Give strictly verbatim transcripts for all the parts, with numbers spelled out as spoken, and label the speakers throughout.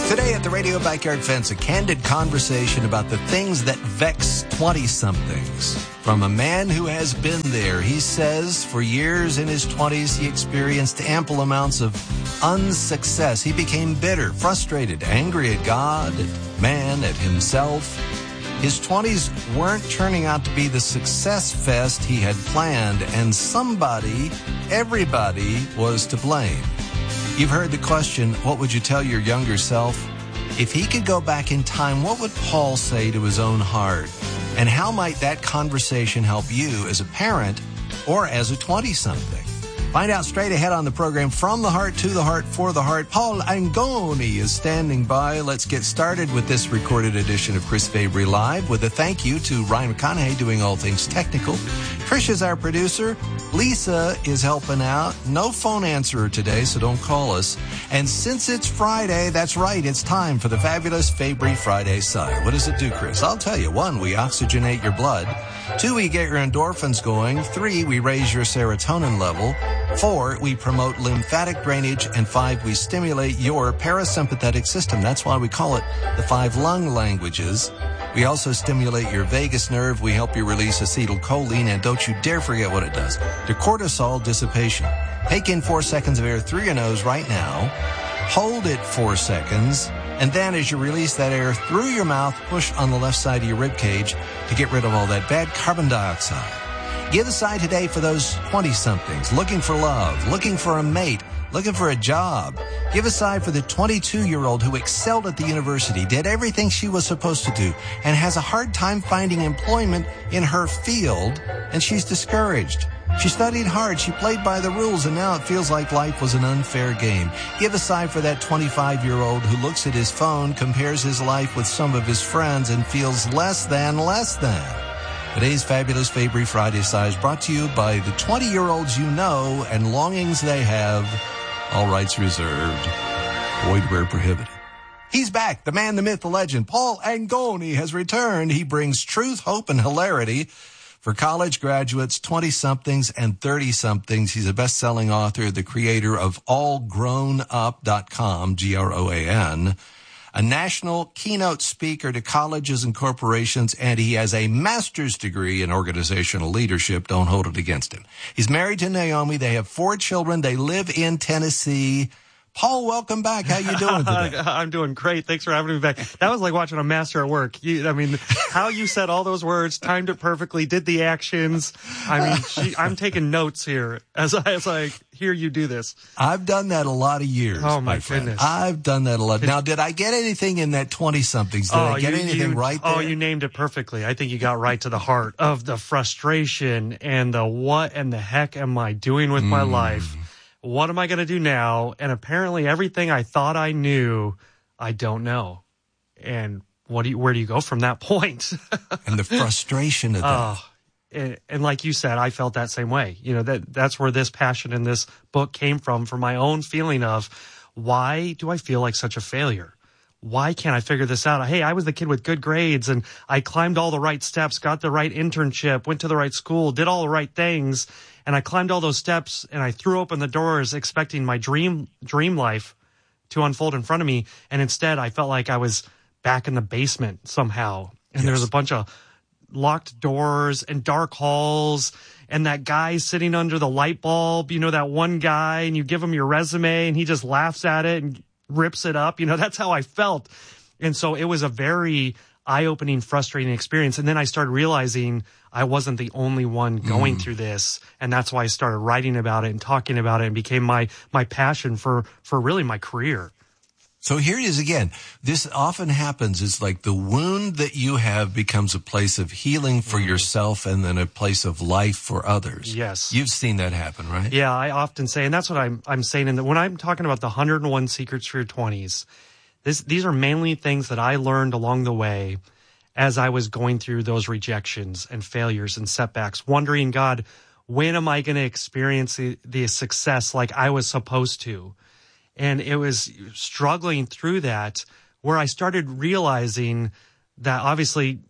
Speaker 1: Today at the Radio Backyard Fence, a candid conversation about the things that vex twenty-somethings. From a man who has been there, he says for years in his twenties, he experienced ample amounts of unsuccess. He became bitter, frustrated, angry at God, at man, at himself. His twenties weren't turning out to be the success fest he had planned, and somebody, everybody, was to blame. You've heard the question, what would you tell your younger self? If he could go back in time, what would Paul say to his own heart? And how might that conversation help you as a parent or as a twenty-something? Find out straight ahead on the program, From the Heart to the Heart for the Heart. Paul Angoni is standing by. Let's get started with this recorded edition of Chris Fabry Live with a thank you to Ryan McConaughey doing all things technical. Trish is our producer. Lisa is helping out. No phone answerer today, so don't call us. And since it's Friday, that's right, it's time for the fabulous Fabry Friday Sigh. What does it do, Chris? I'll tell you. One, we oxygenate your blood. Two, we get your endorphins going. Three, we raise your serotonin level. Four, we promote lymphatic drainage. And five, we stimulate your parasympathetic system. That's why we call it the five lung languages. We also stimulate your vagus nerve. We help you release acetylcholine. And don't you dare forget what it does. The cortisol dissipation. Take in four seconds of air through your nose right now. Hold it four seconds. And then as you release that air through your mouth, push on the left side of your rib cage to get rid of all that bad carbon dioxide. Give a sigh today for those twenty-somethings looking for love, looking for a mate, looking for a job. Give a sigh for the twenty-two-year-old who excelled at the university, did everything she was supposed to do, and has a hard time finding employment in her field, and she's discouraged. She studied hard, she played by the rules, and now it feels like life was an unfair game. Give a sigh for that twenty-five-year-old who looks at his phone, compares his life with some of his friends, and feels less than, less than. Today's fabulous Fabry Friday Sigh is brought to you by the twenty-year-olds you know and longings they have. All rights reserved. Void where prohibited. He's back. The man, the myth, the legend. Paul Angoni has returned. He brings truth, hope, and hilarity for college graduates, twenty-somethings, and thirty-somethings. He's a best-selling author, the creator of all grown up dot com, G R O A N, a national keynote speaker to colleges and corporations, and he has a master's degree in organizational leadership. Don't hold it against him. He's married to Naomi. They have four children. They live in Tennessee. Paul, welcome back. How you doing today?
Speaker 2: I'm doing great. Thanks for having me back. That was like watching a master at work. You, I mean, how you said all those words, timed it perfectly, did the actions. I mean, she, I'm taking notes here as I, as I hear you do this.
Speaker 1: I've done that a lot of years.
Speaker 2: Oh, my,
Speaker 1: my friend.
Speaker 2: goodness.
Speaker 1: I've done that a lot. Now, did I get anything in that twenty-somethings? Did
Speaker 2: oh,
Speaker 1: I get
Speaker 2: you,
Speaker 1: anything
Speaker 2: you,
Speaker 1: right there?
Speaker 2: Oh, you named it perfectly. I think you got right to the heart of the frustration and the what and the heck am I doing with mm. my life? What am I going to do now? And apparently everything I thought I knew, I don't know. And what do you, where do you go from that point?
Speaker 1: And the frustration of that.
Speaker 2: Oh, and, and like you said, I felt that same way. You know, that that's where this passion in this book came from, for my own feeling of, why do I feel like such a failure? Why can't I figure this out? Hey, I was the kid with good grades and I climbed all the right steps, got the right internship, went to the right school, did all the right things. And I climbed all those steps and I threw open the doors expecting my dream dream life to unfold in front of me. And instead, I felt like I was back in the basement somehow. And yes. There was a bunch of locked doors and dark halls and that guy sitting under the light bulb, you know, that one guy, and you give him your resume and he just laughs at it and rips it up. You know, that's how I felt. And so it was a very eye-opening, frustrating experience. And then I started realizing I wasn't the only one going mm. through this. And that's why I started writing about it and talking about it and became my, my passion for, for really my career.
Speaker 1: So here it is again. This often happens. It's like the wound that you have becomes a place of healing for mm. yourself and then a place of life for others.
Speaker 2: Yes.
Speaker 1: You've seen that happen, right?
Speaker 2: Yeah, I often say, and that's what I'm, I'm saying in the, when I'm talking about the one hundred and one Secrets for Your twenties, this, these are mainly things that I learned along the way as I was going through those rejections and failures and setbacks, wondering, God, when am I going to experience the, the success like I was supposed to? And it was struggling through that where I started realizing that obviously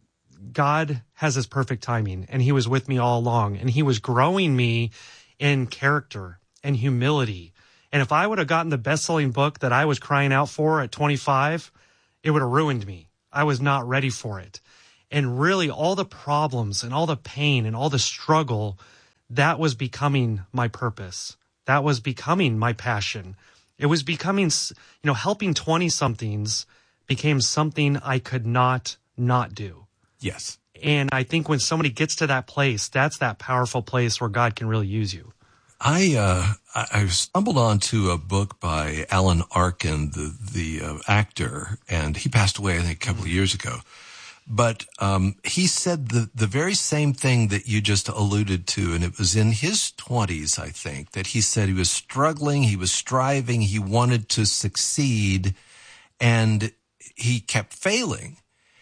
Speaker 2: God has his perfect timing and he was with me all along and he was growing me in character and humility And if I would have gotten the best-selling book that I was crying out for at twenty-five, it would have ruined me. I was not ready for it. And really, all the problems and all the pain and all the struggle, that was becoming my purpose. That was becoming my passion. It was becoming, you know, helping twenty-somethings became something I could not not do.
Speaker 1: Yes.
Speaker 2: And I think when somebody gets to that place, that's that powerful place where God can really use you.
Speaker 1: I uh, I stumbled onto a book by Alan Arkin, the the uh, actor, and he passed away, I think, a couple of years ago. But um, he said the the very same thing that you just alluded to, and it was in his twenties, I think, that he said he was struggling, he was striving, he wanted to succeed, and he kept failing.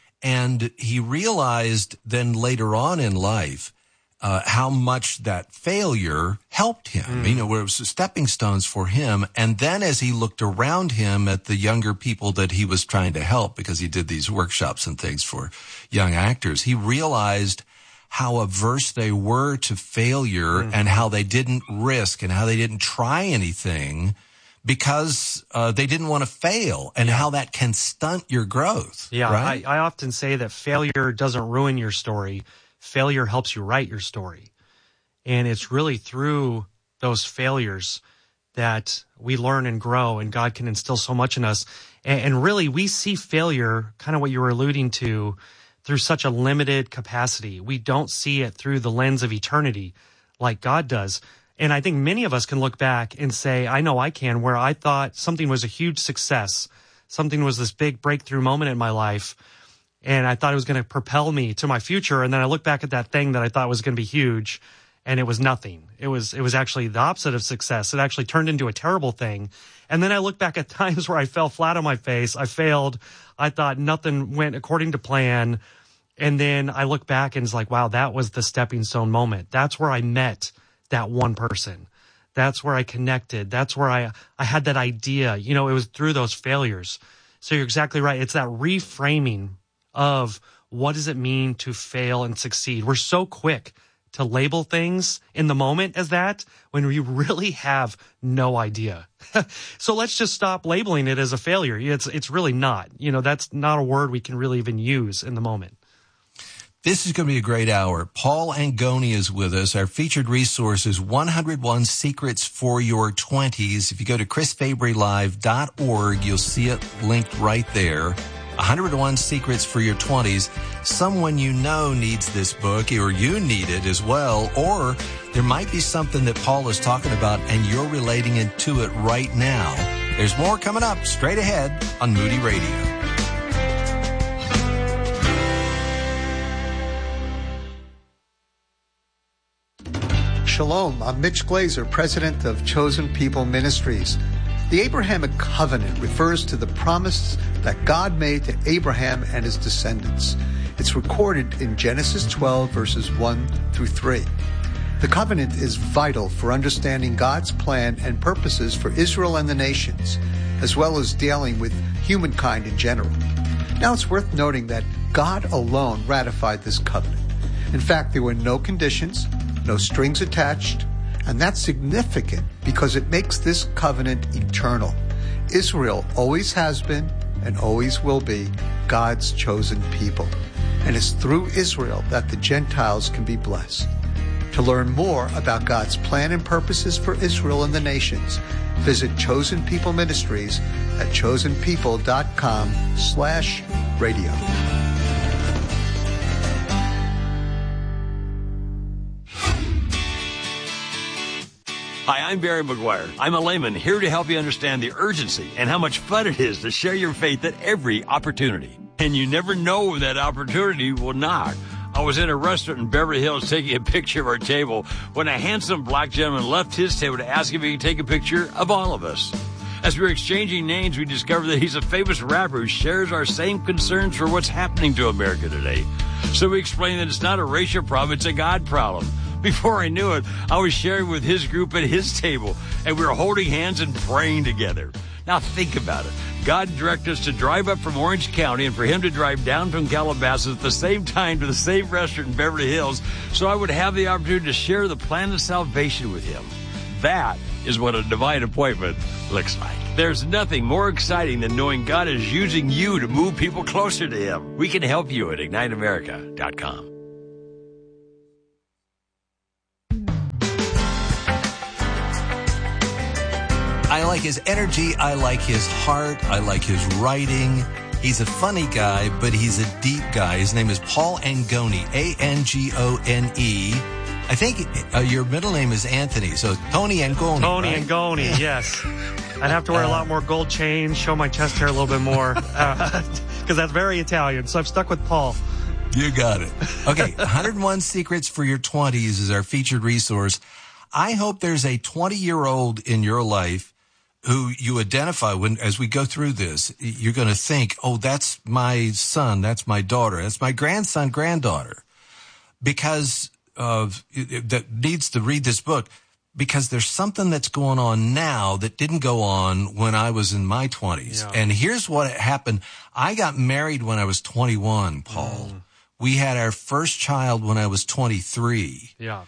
Speaker 1: And he realized then later on in life Uh, how much that failure helped him, mm. you know, where it was stepping stones for him. And then as he looked around him at the younger people that he was trying to help, because he did these workshops and things for young actors, he realized how averse they were to failure mm. and how they didn't risk and how they didn't try anything because uh, they didn't want to fail, and how that can stunt your growth.
Speaker 2: Yeah,
Speaker 1: right?
Speaker 2: I, I often say that failure doesn't ruin your story. Failure helps you write your story. And it's really through those failures that we learn and grow, and God can instill so much in us. And, and really, we see failure, kind of what you were alluding to, through such a limited capacity. We don't see it through the lens of eternity like God does. And I think many of us can look back and say, I know I can, where I thought something was a huge success. Something was this big breakthrough moment in my life. And I thought it was going to propel me to my future. And then I look back at that thing that I thought was going to be huge, and it was nothing. It was it was actually the opposite of success. It actually turned into a terrible thing. And then I look back at times where I fell flat on my face. I failed. I thought nothing went according to plan. And then I look back and it's like, wow, that was the stepping stone moment. That's where I met that one person. That's where I connected. That's where I, I had that idea. You know, it was through those failures. So you're exactly right. It's that reframing of what does it mean to fail and succeed. We're so quick to label things in the moment as that when we really have no idea. So let's just stop labeling it as a failure. It's it's really not. You know, that's not a word we can really even use in the moment.
Speaker 1: This is going to be a great hour. Paul Angoni is with us. Our featured resource is one oh one Secrets for Your twenties. If you go to chris fabry live dot org, you'll see it linked right there. one oh one Secrets for Your twenties. Someone you know needs this book, or you need it as well, or there might be something that Paul is talking about and you're relating it to it right now. There's more coming up straight ahead on Moody Radio.
Speaker 3: Shalom, I'm Mitch Glazer, president of Chosen People Ministries. The Abrahamic covenant refers to the promise that God made to Abraham and his descendants. It's recorded in Genesis twelve, verses one through three. The covenant is vital for understanding God's plan and purposes for Israel and the nations, as well as dealing with humankind in general. Now, it's worth noting that God alone ratified this covenant. In fact, there were no conditions, no strings attached, and that's significant because it makes this covenant eternal. Israel always has been and always will be God's chosen people. And it's through Israel that the Gentiles can be blessed. To learn more about God's plan and purposes for Israel and the nations, visit Chosen People Ministries at chosen people dot com slash radio.
Speaker 4: Hi, I'm Barry McGuire. I'm a layman here to help you understand the urgency and how much fun it is to share your faith at every opportunity. And you never know when that opportunity will knock. I was in a restaurant in Beverly Hills taking a picture of our table when a handsome black gentleman left his table to ask if he could take a picture of all of us. As we were exchanging names, we discovered that he's a famous rapper who shares our same concerns for what's happening to America today. So we explained that it's not a racial problem, it's a God problem. Before I knew it, I was sharing with his group at his table, and we were holding hands and praying together. Now think about it. God directed us to drive up from Orange County and for him to drive down from Calabasas at the same time to the same restaurant in Beverly Hills so I would have the opportunity to share the plan of salvation with him. that is what a divine appointment looks like. There's nothing more exciting than knowing God is using you to move people closer to Him. We can help you at ignite america dot com.
Speaker 1: I like his energy. I like his heart. I like his writing. He's a funny guy, but he's a deep guy. His name is Paul Angone, A N G O N E. I think uh, your middle name is Anthony, so Tony Angone.
Speaker 2: Tony
Speaker 1: right?
Speaker 2: Angone, yes. I'd have to wear a lot more gold chains, show my chest hair a little bit more, because uh, that's very Italian, so I'm stuck with Paul.
Speaker 1: You got it. Okay, one hundred one Secrets for Your twenties is our featured resource. I hope there's a twenty-year-old in your life who you identify when, as we go through this, you're going to think, oh, that's my son, that's my daughter, that's my grandson, granddaughter, because of that needs to read this book, because there's something that's going on now that didn't go on when I was in my twenties. Yeah. And here's what happened. I got married when I was twenty-one, Paul. Mm. We had our first child when I was twenty-three.
Speaker 2: Yeah.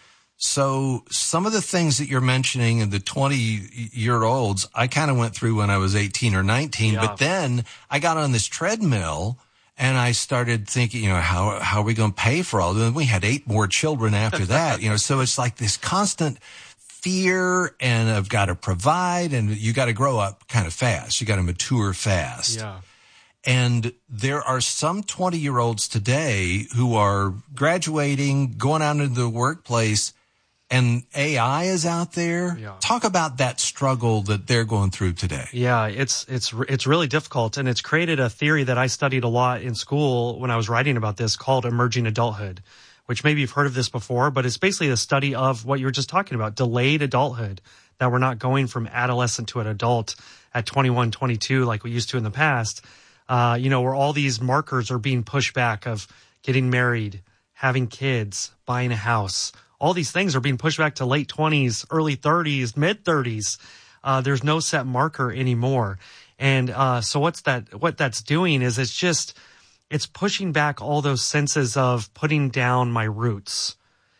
Speaker 1: So some of the things that you're mentioning in the twenty-year-olds, I kind of went through when I was eighteen or nineteen. Yeah. But then I got on this treadmill and I started thinking, you know, how how are we going to pay for all of them? We had eight more children after that, you know. So it's like this constant fear, and I've got to provide, and you got to grow up kind of fast. You got to mature fast.
Speaker 2: Yeah.
Speaker 1: And there are some twenty-year-olds today who are graduating, going out into the workplace, and A I is out there.
Speaker 2: Yeah.
Speaker 1: Talk about that struggle that they're going through today.
Speaker 2: Yeah, it's it's it's really difficult, and it's created a theory that I studied a lot in school when I was writing about this called emerging adulthood, which maybe you've heard of this before, but it's basically the study of what you were just talking about, delayed adulthood, that we're not going from adolescent to an adult at twenty-one, twenty-two like we used to in the past. Uh, you know, where all these markers are being pushed back of getting married, having kids, buying a house. All these things are being pushed back to late twenties, early thirties, mid thirties. Uh, there's no set marker anymore. And uh, so what's that? What that's doing is it's just, it's pushing back all those senses of putting down my roots.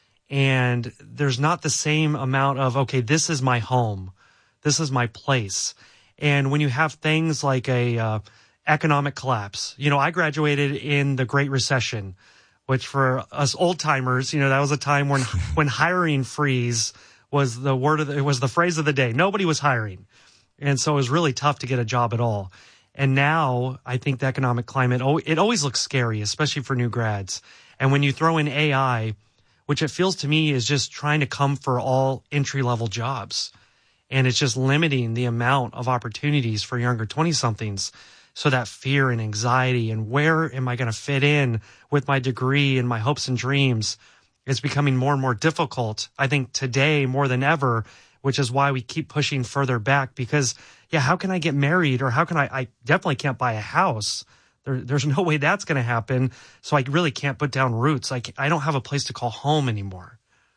Speaker 2: And there's not the same amount of, okay, this is my home. This is my place. And when you have things like a... Uh, economic collapse. You know, I graduated in the Great Recession, which for us old timers, you know, that was a time when, when hiring freeze was the word of the, it was the phrase of the day. Nobody was hiring. And so it was really tough to get a job at all. And now I think the economic climate, oh, it always looks scary, especially for new grads. And when you throw in A I, which it feels to me is just trying to come for all entry level jobs. And it's just limiting the amount of opportunities for younger twenty somethings. So that fear and anxiety and where am I going to fit in with my degree and my hopes and dreams is becoming more and more difficult, I think, today more than ever, which is why we keep pushing further back because, yeah, how can I get married or how can I, I definitely can't buy a house. There, there's no way that's going to happen. So I really can't put down roots. I, I don't have a place to call home anymore.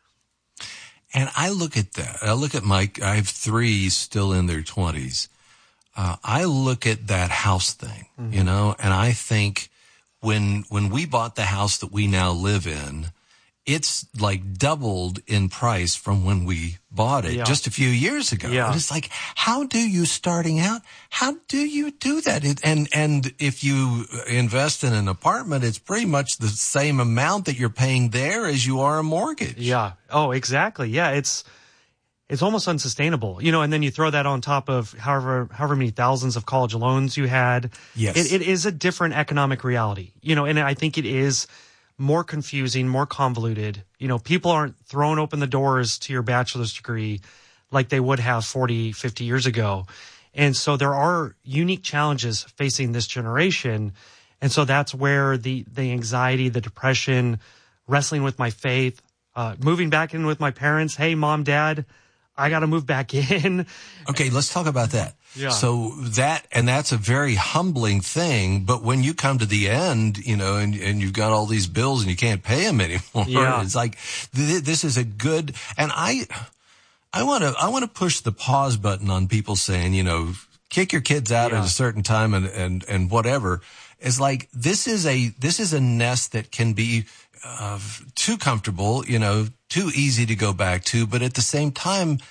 Speaker 1: And I look at that. I look at my, I have three still in their twenties. Uh, I look at that house thing, mm-hmm. you know, and I think when, when we bought the house that we now live in, it's like doubled in price from when we bought it yeah. just a few years ago.
Speaker 2: Yeah.
Speaker 1: And it's like, how do you starting out? How do you do that? It, and, and if you invest in an apartment, it's pretty much the same amount that you're paying there as you are a mortgage.
Speaker 2: Yeah. Oh, exactly. Yeah. It's, It's almost unsustainable, you know, and then you throw that on top of however however many thousands of college loans you had.
Speaker 1: Yes.
Speaker 2: It, it is a different economic reality, you know, and I think it is more confusing, more convoluted. You know, people aren't throwing open the doors to your bachelor's degree like they would have forty, fifty years ago. And so there are unique challenges facing this generation. And so that's where the, the anxiety, the depression, wrestling with my faith, uh, moving back in with my parents. Hey, mom, dad, I got to move back in.
Speaker 1: Okay, let's talk about that.
Speaker 2: Yeah.
Speaker 1: So that, and that's a very humbling thing, but when you come to the end, you know, and, and you've got all these bills and you can't pay them anymore,
Speaker 2: yeah.
Speaker 1: it's like, th- this is a good, and I, I want to, I want to push the pause button on people saying, you know, kick your kids out
Speaker 2: yeah.
Speaker 1: at a certain time and, and, and whatever. It's like, this is a, this is a nest that can be, uh, too comfortable, you know, too easy to go back to, but at the same time,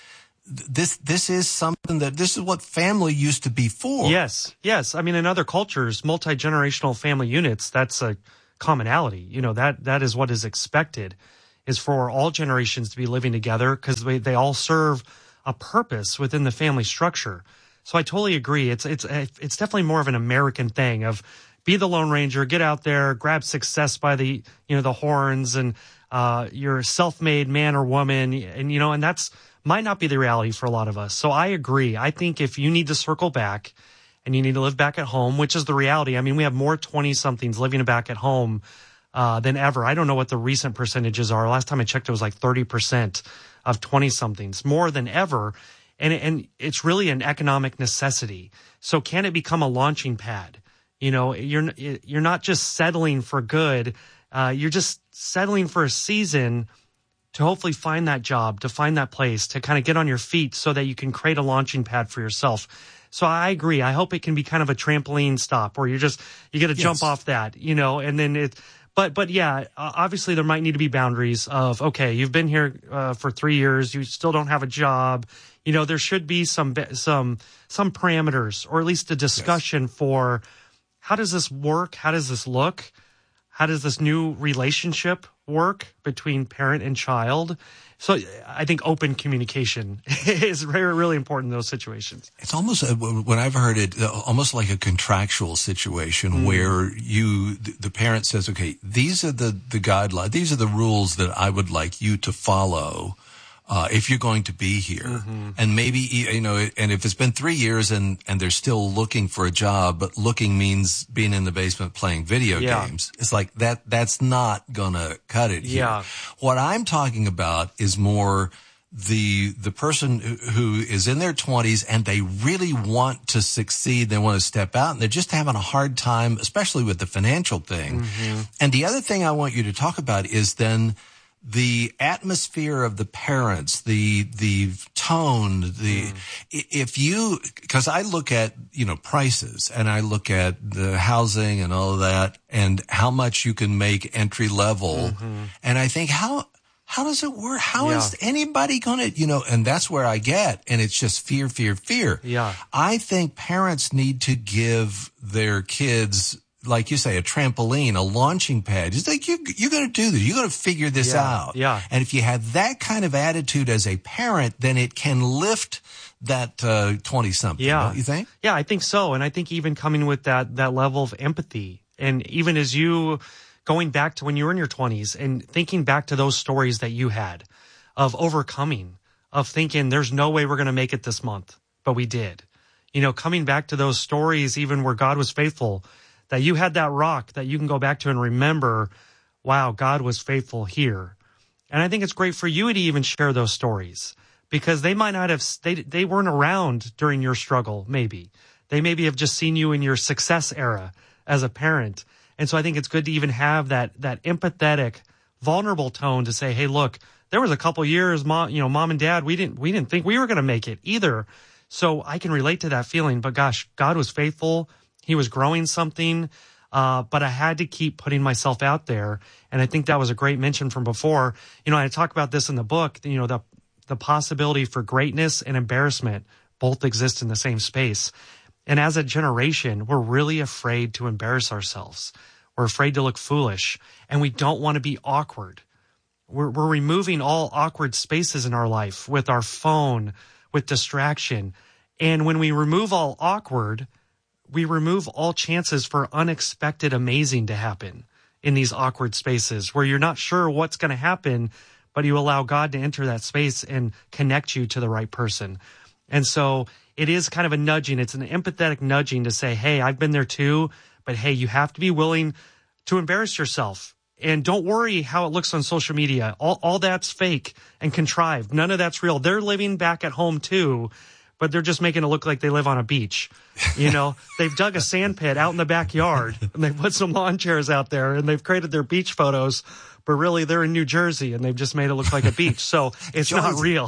Speaker 1: this this is something that this is what family used to be for.
Speaker 2: Yes, yes. I mean, in other cultures, multi-generational family units, that's a commonality. You know, that that is what is expected, is for all generations to be living together because they, they all serve a purpose within the family structure. So I totally agree. It's it's it's definitely more of an American thing of be the Lone Ranger, get out there, grab success by the, you know, the horns, and uh, you're a self-made man or woman, and you know, and that's might not be the reality for a lot of us. So I agree. I think if you need to circle back and you need to live back at home, which is the reality. I mean, we have more twenty-somethings living back at home uh, than ever. I don't know what the recent percentages are. Last time I checked, it was like thirty percent of twenty-somethings, more than ever. And, and it's really an economic necessity. So can it become a launching pad? You know, you're you're not just settling for good. Uh, you're just settling for a season to hopefully find that job, to find that place, to kind of get on your feet so that you can create a launching pad for yourself. So I agree. I hope it can be kind of a trampoline stop where you're just, you get to yes. jump off that, you know, and then it, but, but yeah, obviously there might need to be boundaries of, okay, you've been here uh, for three years. You still don't have a job. You know, there should be some, some, some parameters, or at least a discussion yes. for how does this work? How does this look? How does this new relationship work between parent and child? So I think open communication is very, really important in those situations.
Speaker 1: It's almost, when I've heard it, almost like a contractual situation mm. where you, the parent says, okay, these are the, the guidelines, these are the rules that I would like you to follow. Uh, if you're going to be here, mm-hmm. and maybe, you know, and if it's been three years and, and they're still looking for a job, but looking means being in the basement playing video yeah. games, it's like that, that's not gonna cut it here.
Speaker 2: Yeah.
Speaker 1: What I'm talking about is more the, the person who is in their twenties and they really want to succeed. They want to step out and they're just having a hard time, especially with the financial thing. Mm-hmm. And the other thing I want you to talk about is then the atmosphere of the parents, the, the tone, the, mm. if you, cause I look at, you know, prices and I look at the housing and all of that and how much you can make entry level. Mm-hmm. And I think, how, how does it work? How yeah. is anybody gonna, you know, and that's where I get, and it's just fear, fear, fear.
Speaker 2: Yeah.
Speaker 1: I think parents need to give their kids, like you say, a trampoline, a launching pad. It's like, you, you're going to do this. You're going to figure this
Speaker 2: yeah,
Speaker 1: out.
Speaker 2: Yeah.
Speaker 1: And if you have that kind of attitude as a parent, then it can lift that uh, twenty-something,
Speaker 2: yeah.
Speaker 1: don't you think?
Speaker 2: Yeah, I think so. And I think even coming with that, that level of empathy, and even as you going back to when you were in your twenties and thinking back to those stories that you had of overcoming, of thinking there's no way we're going to make it this month, but we did. You know, coming back to those stories, even where God was faithful, that you had that rock that you can go back to and remember, wow, God was faithful here. And I think it's great for you to even share those stories, because they might not have, they, they weren't around during your struggle, maybe. They maybe have just seen you in your success era as a parent. And so I think it's good to even have that, that empathetic, vulnerable tone to say, hey, look, there was a couple years, mom, you know, mom and dad, we didn't, we didn't think we were going to make it either. So I can relate to that feeling, but gosh, God was faithful. He was growing something, uh, but I had to keep putting myself out there. And I think that was a great mention from before. You know, I talk about this in the book, you know, the, the possibility for greatness and embarrassment both exist in the same space. And as a generation, we're really afraid to embarrass ourselves. We're afraid to look foolish, and we don't want to be awkward. We're, we're removing all awkward spaces in our life with our phone, with distraction. And when we remove all awkward, we remove all chances for unexpected amazing to happen in these awkward spaces where you're not sure what's going to happen, but you allow God to enter that space and connect you to the right person. And so it is kind of a nudging. It's an empathetic nudging to say, hey, I've been there too, but hey, you have to be willing to embarrass yourself. And don't worry how it looks on social media. All, all that's fake and contrived. None of that's real. They're living back at home too, but they're just making it look like they live on a beach. You know, they've dug a sand pit out in the backyard and they've put some lawn chairs out there and they've created their beach photos, but really they're in New Jersey and they've just made it look like a beach. So it's Jersey. Not real.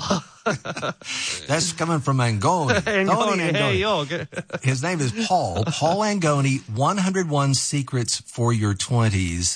Speaker 1: That's coming from Angoni.
Speaker 2: Angoni, Angoni. Hey, yo.
Speaker 1: His name is Paul. Paul Angoni, one hundred one Secrets for Your twenties.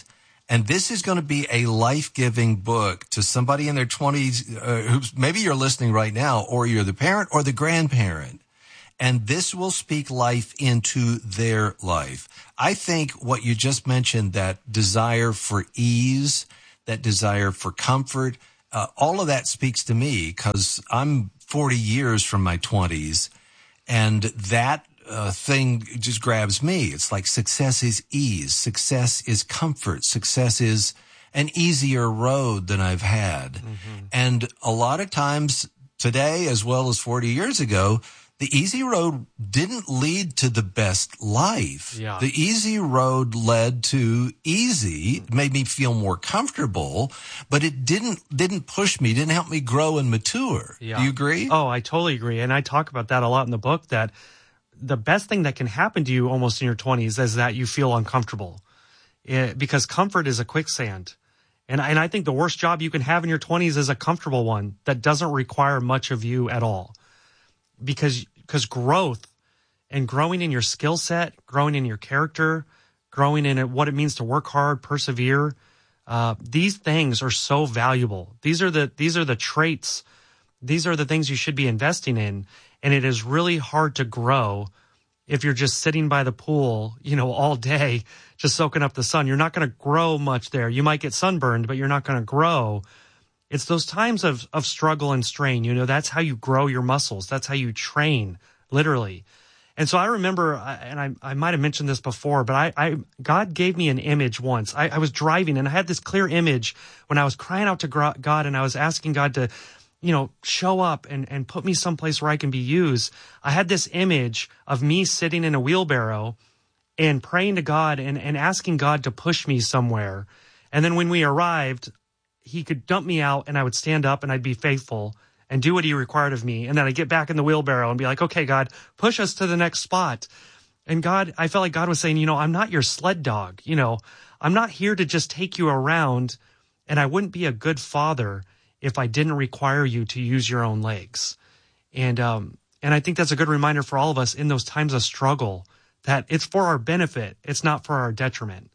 Speaker 1: And this is going to be a life-giving book to somebody in their twenties, uh, who's maybe you're listening right now, or you're the parent or the grandparent. And this will speak life into their life. I think what you just mentioned, that desire for ease, that desire for comfort, uh, all of that speaks to me because I'm forty years from my twenties. And that uh, thing just grabs me. It's like success is ease. Success is comfort. Success is an easier road than I've had. Mm-hmm. And a lot of times today, as well as forty years ago, the easy road didn't lead to the best life.
Speaker 2: Yeah.
Speaker 1: The easy road led to easy, it made me feel more comfortable, but it didn't didn't push me, didn't help me grow and mature.
Speaker 2: Yeah.
Speaker 1: Do you agree?
Speaker 2: Oh, I totally agree. And I talk about that a lot in the book, that the best thing that can happen to you almost in your twenties is that you feel uncomfortable. It, because comfort is a quicksand. And, and I think the worst job you can have in your twenties is a comfortable one that doesn't require much of you at all. Because because growth and growing in your skill set, growing in your character, growing in it, what it means to work hard, persevere, uh, these things are so valuable. These are the these are the traits. These are the things you should be investing in. And it is really hard to grow if you're just sitting by the pool, you know, all day, just soaking up the sun. You're not going to grow much there. You might get sunburned, but you're not going to grow. It's those times of, of struggle and strain. You know, that's how you grow your muscles. That's how you train, literally. And so I remember, and I, I might have mentioned this before, but I, I God gave me an image once. I, I was driving, and I had this clear image when I was crying out to God, and I was asking God to, you know, show up and, and put me someplace where I can be used. I had this image of me sitting in a wheelbarrow and praying to God and, and asking God to push me somewhere. And then when we arrived, he could dump me out and I would stand up and I'd be faithful and do what he required of me. And then I'd get back in the wheelbarrow and be like, okay, God, push us to the next spot. And God, I felt like God was saying, you know, I'm not your sled dog. You know, I'm not here to just take you around, and I wouldn't be a good father if I didn't require you to use your own legs. And, um, and I think that's a good reminder for all of us in those times of struggle, that it's for our benefit. It's not for our detriment.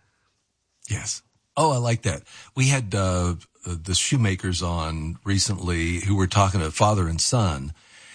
Speaker 1: Yes. Oh, I like that. We had, uh, the Shoemakers on recently who were talking to father and son,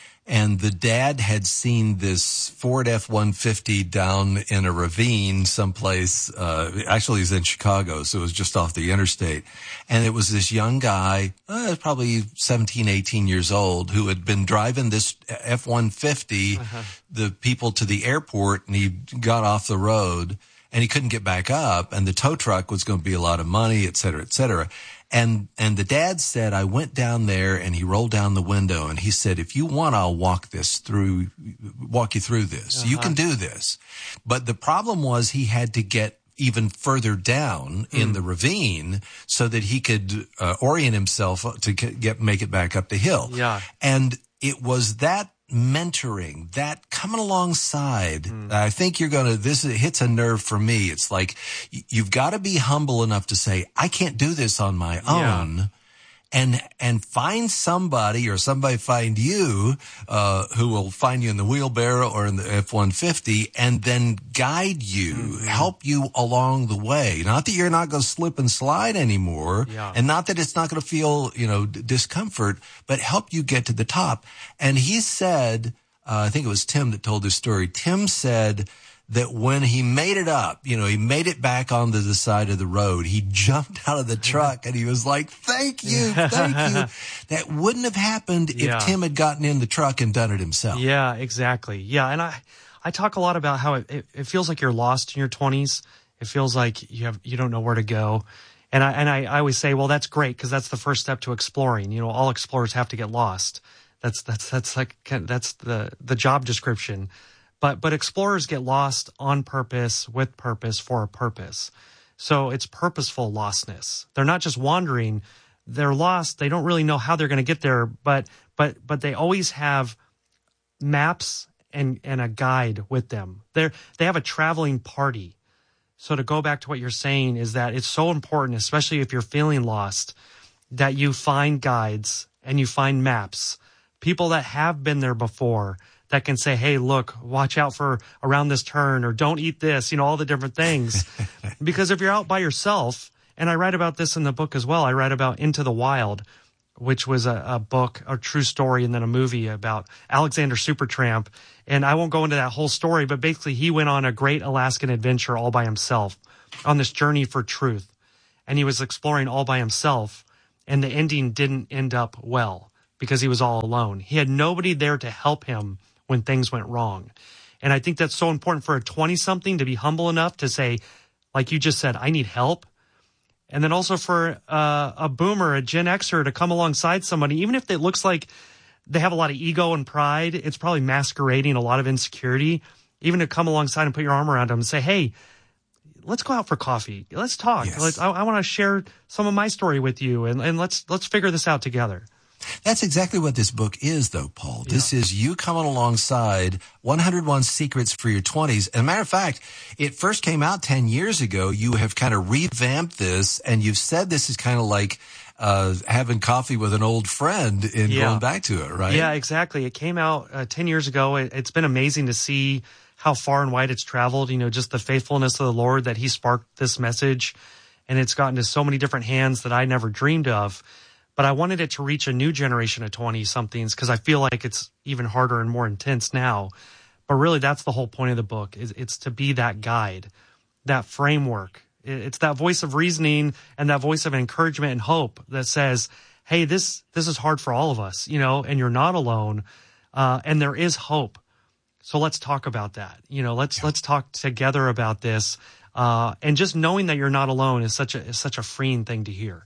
Speaker 1: and the dad had seen this Ford F one fifty down in a ravine someplace. Uh, actually he's in Chicago, so it was just off the interstate. And it was this young guy, uh, probably seventeen, eighteen years old, who had been driving this F one fifty, uh-huh. the people to the airport, and he got off the road and he couldn't get back up, and the tow truck was going to be a lot of money, et cetera, et cetera. And, and the dad said, I went down there, and he rolled down the window, and he said, if you want, I'll walk this through, walk you through this. Uh-huh. You can do this. But the problem was he had to get even further down mm. in the ravine so that he could uh, orient himself to get, make it back up the hill.
Speaker 2: Yeah.
Speaker 1: And it was that mentoring, that coming alongside. Mm. I think you're going to, this hits a nerve for me. It's like, you've got to be humble enough to say, I can't do this on my
Speaker 2: yeah.
Speaker 1: own. And, and find somebody, or somebody find you, uh, who will find you in the wheelbarrow or in the F one fifty, and then guide you, mm-hmm. help you along the way. Not that you're not going to slip and slide anymore,
Speaker 2: yeah.
Speaker 1: and not that it's not going to feel, you know, d- discomfort, but help you get to the top. And he said, uh, I think it was Tim that told this story. Tim said that when he made it up, you know, he made it back onto the side of the road, he jumped out of the truck and he was like, thank you, thank you. That wouldn't have happened if
Speaker 2: yeah.
Speaker 1: Tim had gotten in the truck and done it himself.
Speaker 2: Yeah, exactly. Yeah. And I, I talk a lot about how it, it, it feels like you're lost in your twenties. It feels like you have, you don't know where to go. And I, and I, I always say, well, that's great, because that's the first step to exploring. You know, all explorers have to get lost. That's, that's, that's like, that's the, the job description. But but explorers get lost on purpose, with purpose, for a purpose. So it's purposeful lostness. They're not just wandering. They're lost. They don't really know how they're going to get there, but but but they always have maps and, and a guide with them. They're, they have a traveling party. So to go back to what you're saying is that it's so important, especially if you're feeling lost, that you find guides and you find maps, people that have been there before, that can say, hey, look, watch out for around this turn, or don't eat this, you know, all the different things. Because if you're out by yourself And I write about this in the book as well. I write about Into the Wild, which was a, a book, a true story, and then a movie about Alexander Supertramp. And I won't go into that whole story, but basically he went on a great Alaskan adventure all by himself on this journey for truth. And he was exploring all by himself, and the ending didn't end up well because he was all alone. He had nobody there to help him when things went wrong. And I think that's so important for a twenty-something to be humble enough to say, like you just said, I need help. And then also for uh, a boomer, a Gen Xer to come alongside somebody, even if it looks like they have a lot of ego and pride, it's probably masquerading a lot of insecurity, even to come alongside and put your arm around them and say, hey, let's go out for coffee. Let's talk.
Speaker 1: Yes.
Speaker 2: Let's, I, I want to share some of my story with you, and, and let's let's figure this out together.
Speaker 1: That's exactly what this book is, though, Paul. Yeah. This is you coming alongside one oh one Secrets for Your twenties. As a matter of fact, it first came out ten years ago. You have kind of revamped this, and you've said this is kind of like uh having coffee with an old friend and yeah. going back to it, right?
Speaker 2: Yeah, exactly. It came out uh, ten years ago. It, it's been amazing to see how far and wide it's traveled, you know, just the faithfulness of the Lord that he sparked this message. And it's gotten to so many different hands that I never dreamed of. But I wanted it to reach a new generation of twenty-somethings because I feel like it's even harder and more intense now. But really, that's the whole point of the book. Is it's to be that guide, that framework. It's that voice of reasoning and that voice of encouragement and hope that says, hey, this this is hard for all of us, you know, and you're not alone. Uh, and there is hope. So let's talk about that. You know, let's yeah. let's talk together about this. Uh, and just knowing that you're not alone is such a is such a freeing thing to hear.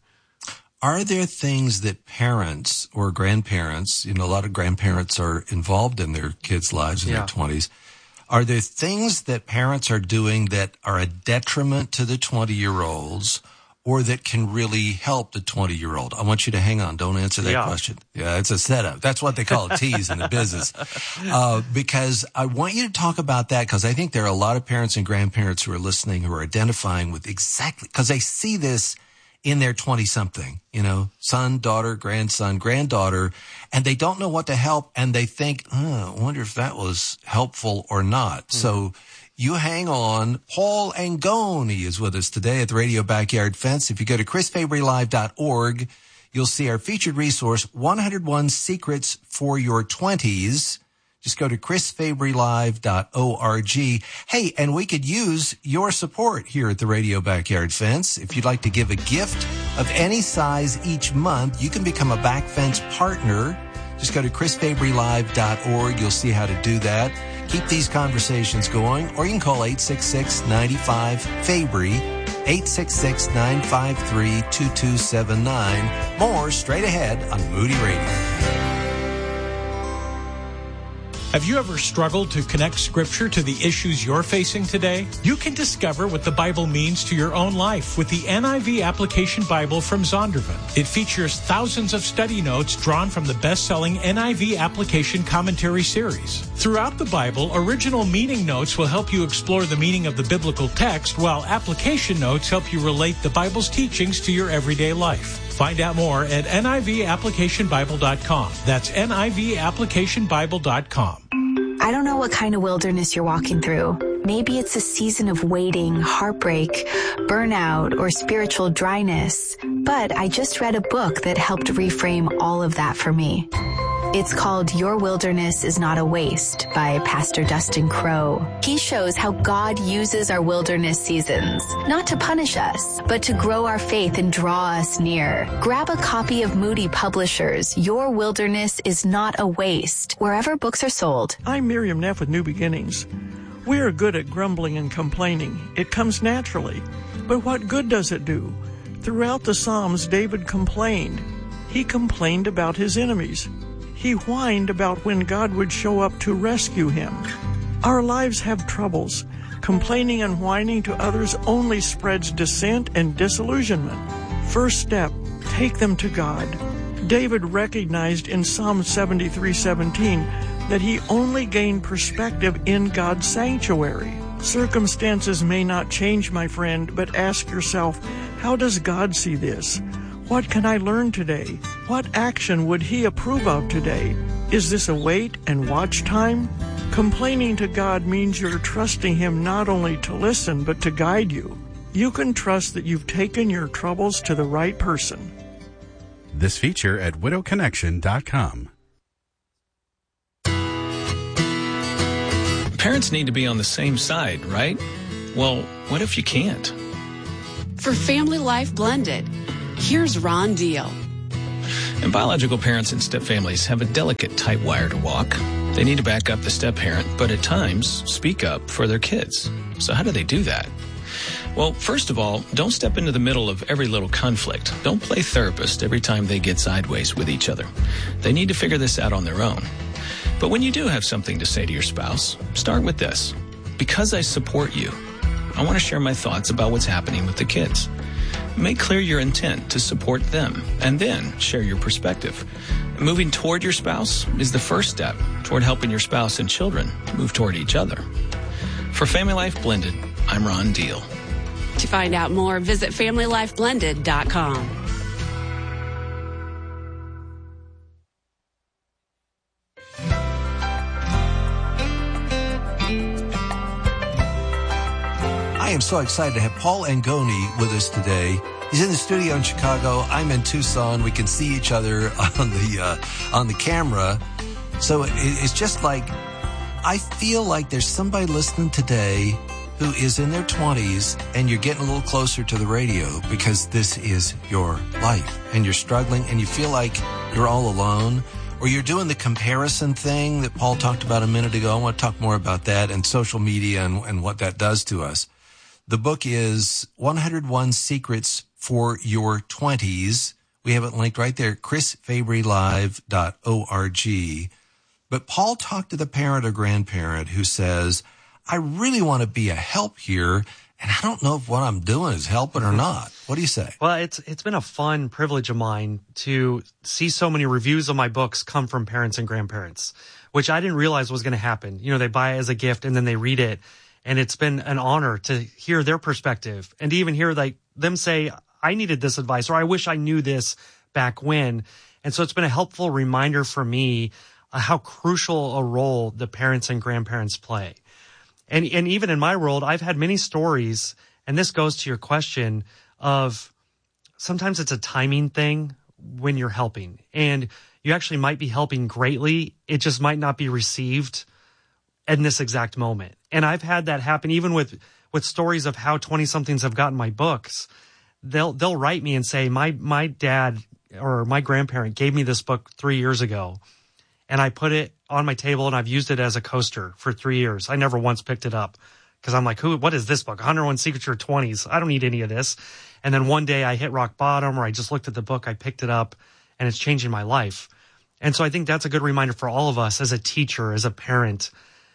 Speaker 1: Are there things that parents or grandparents, you know, a lot of grandparents are involved in their kids' lives in yeah. their twenties. Are there things that parents are doing that are a detriment to the twenty-year-olds or that can really help the twenty-year-old? I want you to hang on. Don't answer that
Speaker 2: yeah.
Speaker 1: question. Yeah, it's a setup. That's what they call a tease in the business. Uh, because I want you to talk about that because I think there are a lot of parents and grandparents who are listening who are identifying with exactly, because they see this in their twenty-something, you know, son, daughter, grandson, granddaughter, and they don't know what to help, and they think, oh, I wonder if that was helpful or not. Mm. So you hang on. Paul Angone is with us today at the Radio Backyard Fence. If you go to chris fabry live dot org, you'll see our featured resource, one oh one Secrets for Your twenties. Just go to chris fabry live dot org. Hey, and we could use your support here at the Radio Backyard Fence. If you'd like to give a gift of any size each month, you can become a Back Fence partner. Just go to chris fabry live dot org. You'll see how to do that. Keep these conversations going, or you can call eight six six, nine five, Fabry, eight six six, nine five three, two two seven nine. More straight ahead on Moody Radio.
Speaker 5: Have you ever struggled to connect Scripture to the issues you're facing today? You can discover what the Bible means to your own life with the N I V Application Bible from Zondervan. It features thousands of study notes drawn from the best-selling N I V Application Commentary series. Throughout the Bible, original meaning notes will help you explore the meaning of the biblical text, while application notes help you relate the Bible's teachings to your everyday life. Find out more at N I V application bible dot com. That's N I V application bible dot com.
Speaker 6: I don't know what kind of wilderness you're walking through. Maybe it's a season of waiting, heartbreak, burnout, or spiritual dryness. But I just read a book that helped reframe all of that for me. It's called Your Wilderness is Not a Waste by Pastor Dustin Crowe. He shows how God uses our wilderness seasons, not to punish us, but to grow our faith and draw us near. Grab a copy of Moody Publishers' Your Wilderness is Not a Waste, wherever books are sold.
Speaker 7: I'm Miriam Neff with New Beginnings. We are good at grumbling and complaining. It comes naturally. But what good does it do? Throughout the Psalms, David complained. He complained about his enemies. He whined about when God would show up to rescue him. Our lives have troubles. Complaining and whining to others only spreads dissent and disillusionment. First step, take them to God. David recognized in Psalm seventy-three seventeen that he only gained perspective in God's sanctuary. Circumstances may not change, my friend, but ask yourself, how does God see this? What can I learn today? What action would he approve of today? Is this a wait and watch time? Complaining to God means you're trusting him not only to listen, but to guide you. You can trust that you've taken your troubles to the right person.
Speaker 8: This feature at widow connection dot com.
Speaker 9: Parents need to be on the same side, right? Well, what if you can't?
Speaker 10: For Family Life Blended, here's Ron Deal.
Speaker 9: And biological parents and step-families have a delicate, tight wire to walk. They need to back up the step-parent, but at times speak up for their kids. So how do they do that? Well, first of all, don't step into the middle of every little conflict. Don't play therapist every time they get sideways with each other. They need to figure this out on their own. But when you do have something to say to your spouse, start with this. Because I support you, I want to share my thoughts about what's happening with the kids. Make clear your intent to support them, and then share your perspective. Moving toward your spouse is the first step toward helping your spouse and children move toward each other. For Family Life Blended, I'm Ron Deal.
Speaker 10: To find out more, visit family life blended dot com.
Speaker 1: I am so excited to have Paul Angoni with us today. He's in the studio in Chicago. I'm in Tucson. We can see each other on the uh, on the camera. So it, it's just like, I feel like there's somebody listening today who is in their twenties, and you're getting a little closer to the radio because this is your life, and you're struggling, and you feel like you're all alone, or you're doing the comparison thing that Paul talked about a minute ago. I want to talk more about that and social media and, and what that does to us. The book is one oh one Secrets for Your twenties. We have it linked right there, chris fabry live dot org. But Paul talked to the parent or grandparent who says, I really want to be a help here, and I don't know if what I'm doing is helping or not. What do you say?
Speaker 2: Well, it's it's been a fun privilege of mine to see so many reviews of my books come from parents and grandparents, which I didn't realize was going to happen. You know, they buy it as a gift and then they read it. And it's been an honor to hear their perspective and to even hear like them say, I needed this advice, or I wish I knew this back when. And so it's been a helpful reminder for me uh, how crucial a role the parents and grandparents play. And and even in my world, I've had many stories, and this goes to your question of sometimes it's a timing thing when you're helping. And you actually might be helping greatly. It just might not be received in this exact moment. And I've had that happen even with, with stories of how twenty-somethings have gotten my books. They'll they'll write me and say, my my dad or my grandparent gave me this book three years ago, and I put it on my table, and I've used it as a coaster for three years. I never once picked it up because I'm like, who? What is this book? one oh one Secrets for Your twenties. I don't need any of this. And then one day I hit rock bottom, or I just looked at the book, I picked it up, and it's changing my life. And so I think that's a good reminder for all of us as a teacher, as a parent.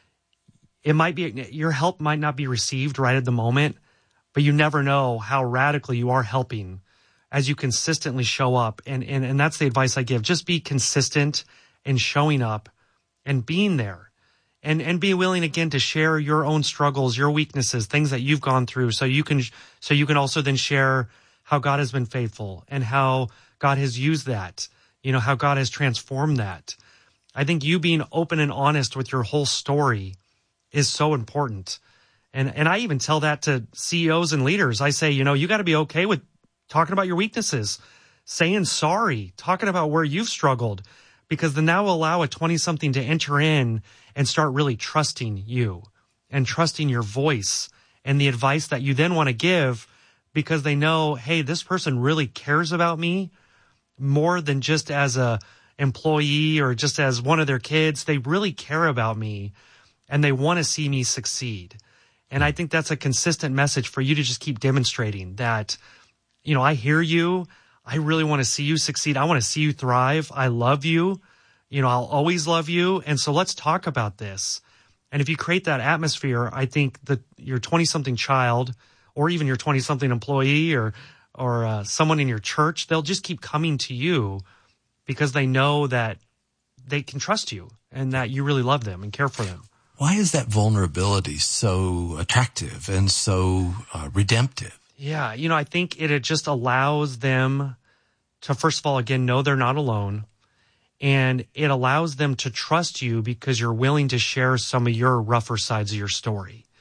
Speaker 2: It might be, your help might not be received right at the moment, but you never know how radically you are helping as you consistently show up. And, and, and that's the advice I give. Just be consistent in showing up and being there, and, and be willing again to share your own struggles, your weaknesses, things that you've gone through. So you can, so you can also then share how God has been faithful and how God has used that, you know, how God has transformed that. I think you being open and honest with your whole story is so important. And and I even tell that to C E Os and leaders. I say, you know, you got to be okay with talking about your weaknesses, saying sorry, talking about where you've struggled, because then that will allow a twenty-something to enter in and start really trusting you and trusting your voice and the advice that you then want to give, because they know, hey, this person really cares about me more than just as a employee or just as one of their kids. They really care about me, and they want to see me succeed. And I think that's a consistent message for you to just keep demonstrating that, you know, I hear you. I really want to see you succeed. I want to see you thrive. I love you. You know, I'll always love you. And so let's talk about this. And if you create that atmosphere, I think that your twenty-something child, or even your twenty-something employee, or or uh, someone in your church, they'll just keep coming to you because they know that they can trust you and that you really love them and care for them.
Speaker 1: Why is that vulnerability so attractive and so uh, redemptive?
Speaker 2: Yeah, you know, I think it, it just allows them to, first of all, again, know they're not alone. And it allows them to trust you because you're willing to share some of your rougher sides of your story.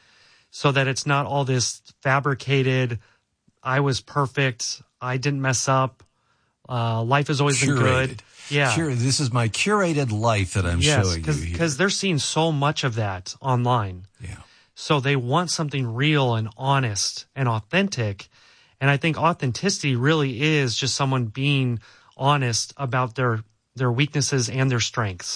Speaker 2: so that it's not all this fabricated, I was perfect, I didn't mess up, uh, life has always
Speaker 1: Curated.
Speaker 2: been good. Yeah.
Speaker 1: Sure, this is my curated life that I'm
Speaker 2: yes,
Speaker 1: showing you here.
Speaker 2: Because they're seeing so much of that online.
Speaker 1: Yeah.
Speaker 2: So they want something real and honest and authentic. And I think authenticity really is just someone being honest about their, their weaknesses and their strengths.